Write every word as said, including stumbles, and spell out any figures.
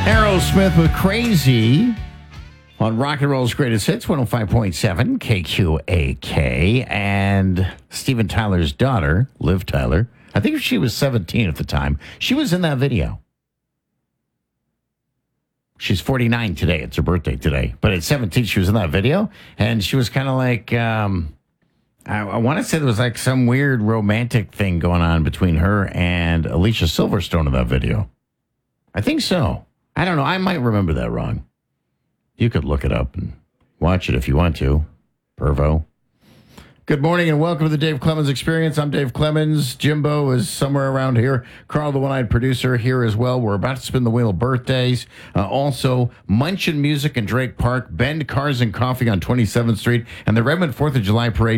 Aerosmith with Crazy on Rock and Roll's Greatest Hits, one oh five point seven K Q A K. And Steven Tyler's daughter, Liv Tyler, I think she was seventeen at the time. She was in that video. She's forty-nine today. It's her birthday today. But at seventeen, she was in that video. And she was kind of like, um, I, I want to say there was like some weird romantic thing going on between her and Alicia Silverstone in that video. I think so. I don't know. I might remember that wrong. You could look it up and watch it if you want to. Pervo. Good morning and welcome to the Dave Clemens Experience. I'm Dave Clemens. Jimbo is somewhere around here. Carl, the one-eyed producer, here as well. We're about to spin the wheel of birthdays. Uh, also, Munchin Music in Drake Park, Bend Cars and Coffee on twenty-seventh Street, and the Redmond fourth of July Parade